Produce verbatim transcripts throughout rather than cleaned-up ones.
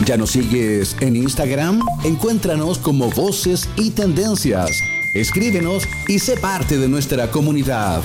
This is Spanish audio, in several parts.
¿Ya nos sigues en Instagram? Encuéntranos como Voces y Tendencias. Escríbenos y sé parte de nuestra comunidad.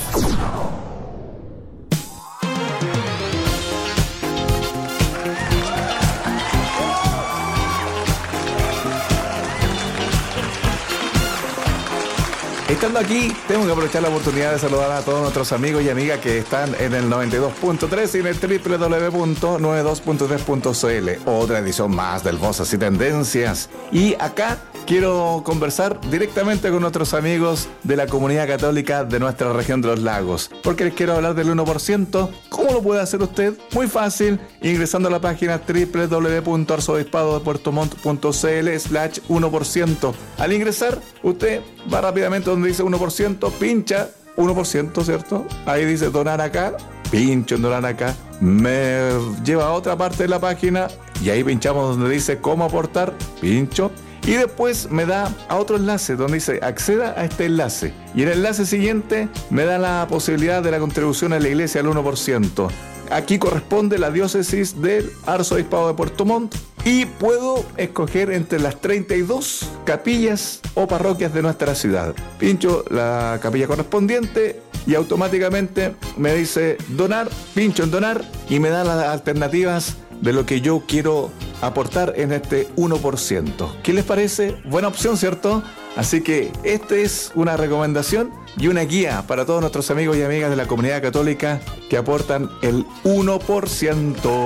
Estando aquí, tengo que aprovechar la oportunidad de saludar a todos nuestros amigos y amigas que están en el noventa y dos punto tres y en el doble u doble u doble u punto noventa y dos punto tres punto c l. Otra edición más del Voces y Tendencias. Y acá quiero conversar directamente con nuestros amigos de la comunidad católica de nuestra región de los lagos, porque les quiero hablar del uno por ciento. ¿Cómo lo puede hacer usted? Muy fácil, ingresando a la página doble u doble u doble u punto arzobispado de puerto montt punto c l slash uno por ciento. Al ingresar, usted va rápidamente donde dice uno por ciento, pincha uno por ciento, ¿cierto? Ahí dice donar acá, pincho en donar acá, me lleva a otra parte de la página y ahí pinchamos donde dice cómo aportar, pincho. Y después me da a otro enlace donde dice acceda a este enlace. Y el enlace siguiente me da la posibilidad de la contribución a la iglesia al uno por ciento. Aquí corresponde la diócesis del Arzobispado de Puerto Montt y puedo escoger entre las treinta y dos capillas o parroquias de nuestra ciudad. Pincho la capilla correspondiente y automáticamente me dice donar, pincho en donar y me da las alternativas de lo que yo quiero aportar en este uno por ciento. ¿Qué les parece? Buena opción, ¿cierto? Así que esta es una recomendación y una guía para todos nuestros amigos y amigas de la comunidad católica que aportan el uno por ciento.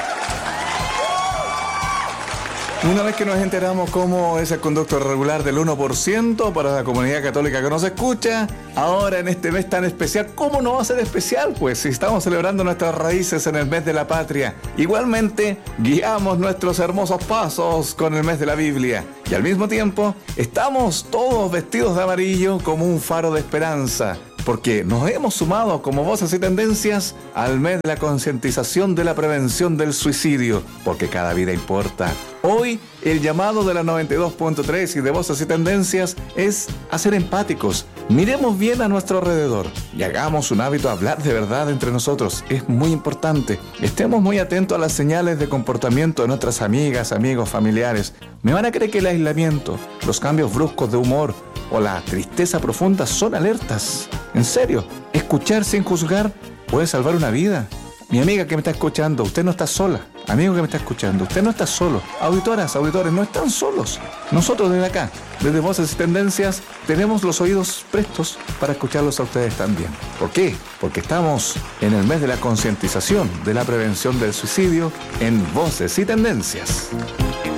Una vez que nos enteramos cómo es el conducto regular del uno por ciento para la comunidad católica que nos escucha, ahora en este mes tan especial, ¿cómo no va a ser especial? Pues si estamos celebrando nuestras raíces en el mes de la patria, igualmente guiamos nuestros hermosos pasos con el mes de la Biblia y al mismo tiempo estamos todos vestidos de amarillo como un faro de esperanza, porque nos hemos sumado como Voces y Tendencias al mes de la concientización de la prevención del suicidio, porque cada vida importa. Hoy, el llamado de la noventa y dos punto tres y de Voces y Tendencias es a ser empáticos. Miremos bien a nuestro alrededor y hagamos un hábito hablar de verdad entre nosotros. Es muy importante. Estemos muy atentos a las señales de comportamiento de nuestras amigas, amigos, familiares. Me van a creer que el aislamiento, los cambios bruscos de humor o la tristeza profunda son alertas. En serio, escuchar sin juzgar puede salvar una vida. Mi amiga que me está escuchando, usted no está sola. Amigo que me está escuchando, usted no está solo. Auditoras, auditores, no están solos. Nosotros desde acá, desde Voces y Tendencias, tenemos los oídos prestos para escucharlos a ustedes también. ¿Por qué? Porque estamos en el mes de la concientización de la prevención del suicidio en Voces y Tendencias.